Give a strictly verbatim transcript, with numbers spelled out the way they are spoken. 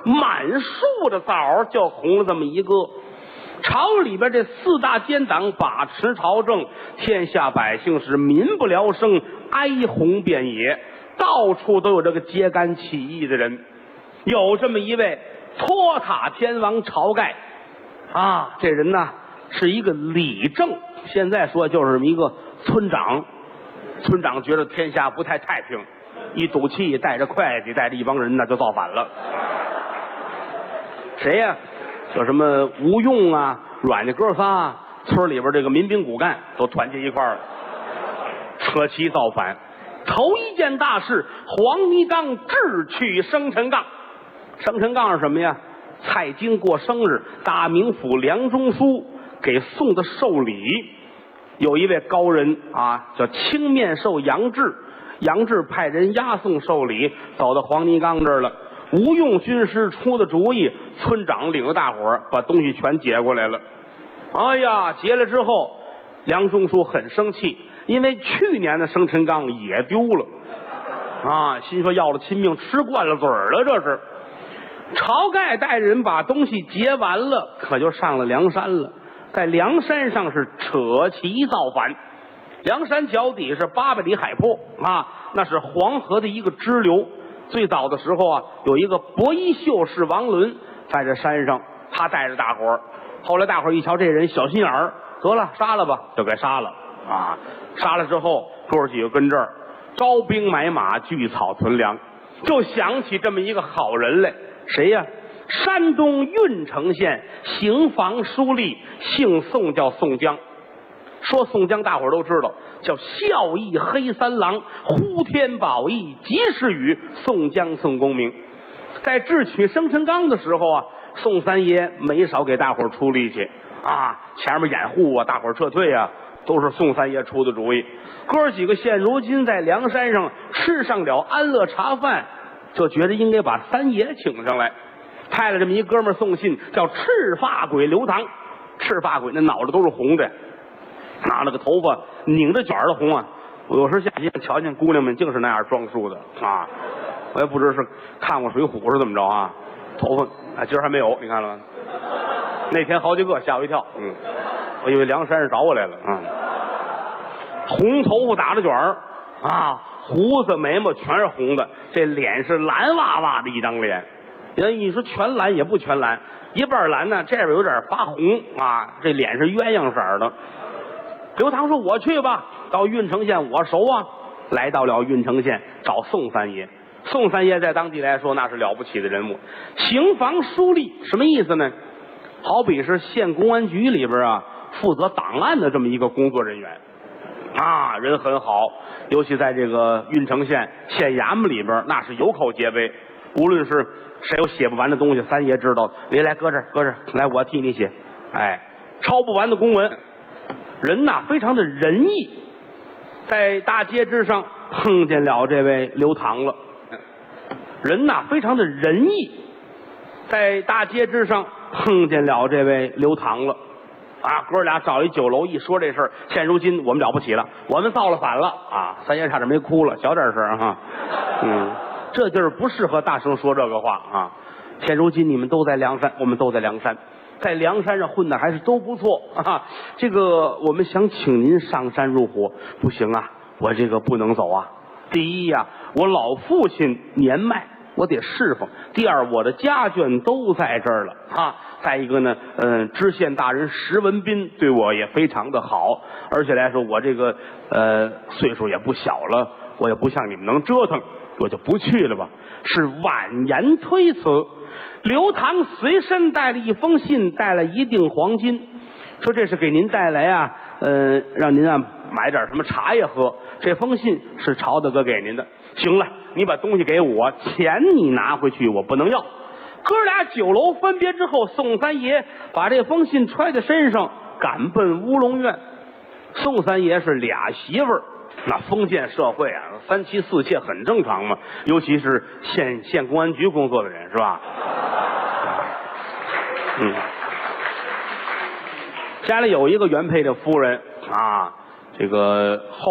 满树的枣就红了这么一个。朝里边这四大奸党把持朝政，天下百姓是民不聊生，哀鸿遍野，到处都有这个揭竿起义的人。有这么一位托塔天王晁盖啊，这人呢是一个理政，现在说就是这么一个村长。村长觉得天下不太太平，一赌气带着会计带着一帮人呢就造反了。谁呀、啊？叫什么吴用啊、阮家哥仨，村里边这个民兵骨干都团结一块儿，扯旗造反。头一件大事，黄泥岗智取生辰纲。生辰纲是什么呀？蔡京过生日，大名府梁中书给送的寿礼。有一位高人啊，叫青面兽杨志，杨志派人押送寿礼，走到黄泥岗这儿了。吴用军师出的主意，村长领着大伙儿把东西全劫过来了。哎呀，劫了之后，梁中书很生气，因为去年的生辰纲也丢了啊，心说要了亲命，吃惯了嘴儿了，这是。晁盖带人把东西劫完了，可就上了梁山了。在梁山上是扯旗造反。梁山脚底是八百里海泊啊，那是黄河的一个支流。最早的时候啊，有一个伯衣秀士王伦在这山上，他带着大伙儿。后来大伙儿一瞧这人小心眼儿，得了，杀了吧，就给杀了啊。杀了之后，哥几个跟这儿招兵买马，聚草屯粮，就想起这么一个好人来。谁呀？山东郓城县刑房书吏，姓宋，叫宋江。说宋江大伙儿都知道，叫孝义黑三郎，呼天宝义及时雨，宋江宋公明。在智取生辰纲的时候啊，宋三爷没少给大伙儿出力气啊，前面掩护啊，大伙儿撤退啊，都是宋三爷出的主意。哥几个现如今在梁山上吃上了安乐茶饭，就觉得应该把三爷请上来，派了这么一哥们儿送信，叫赤发鬼刘唐。赤发鬼那脑袋都是红的，拿了个头发拧着卷儿的红啊！我有时下街瞧见姑娘们净是那样装束的啊！我也不知是看过《水浒》是怎么着啊？头发啊，今儿还没有，你看了吗？那天好几个，吓我一跳。嗯，我以为梁山是找我来了啊！红头发打着卷儿啊，胡子眉毛全是红的，这脸是蓝哇哇的一张脸。人你说全蓝也不全蓝，一半蓝呢，这边有点发红啊，这脸是鸳鸯色的。刘唐说：“我去吧，到郓城县我熟啊。”来到了郓城县，找宋三爷。宋三爷在当地来说那是了不起的人物，刑房书吏什么意思呢？好比是县公安局里边啊，负责档案的这么一个工作人员啊，人很好。尤其在这个郓城县县衙门里边，那是有口皆碑。无论是谁有写不完的东西，三爷知道，别来搁这儿搁这儿，来我替你写。哎，抄不完的公文。人呐非常的仁义，在大街之上碰见了这位刘唐了。人呐非常的仁义，在大街之上碰见了这位刘唐了。啊，哥俩找一酒楼一说这事儿，现如今我们了不起了，我们造了反了啊！三爷差点没哭了，小点声哈。嗯，这地儿不适合大声说这个话啊。现如今你们都在梁山，我们都在梁山。在梁山上混的还是都不错啊！这个我们想请您上山入伙，不行啊，我这个不能走啊。第一呀、啊，我老父亲年迈，我得侍奉；第二，我的家眷都在这儿了啊。再一个呢，嗯、呃，知县大人石文斌对我也非常的好，而且来说我这个呃岁数也不小了，我也不像你们能折腾，我就不去了吧。是婉言推辞。刘唐随身带了一封信，带了一锭黄金，说这是给您带来啊，呃，让您啊买点什么茶叶喝。这封信是朝大哥给您的。行了，你把东西给我，钱你拿回去，我不能要。哥俩酒楼分别之后，宋三爷把这封信揣在身上，赶奔乌龙院。宋三爷是俩媳妇儿。那封建社会啊，三妻四妾很正常嘛，尤其是县县公安局工作的人，是吧？嗯，家里有一个原配的夫人啊，这个后。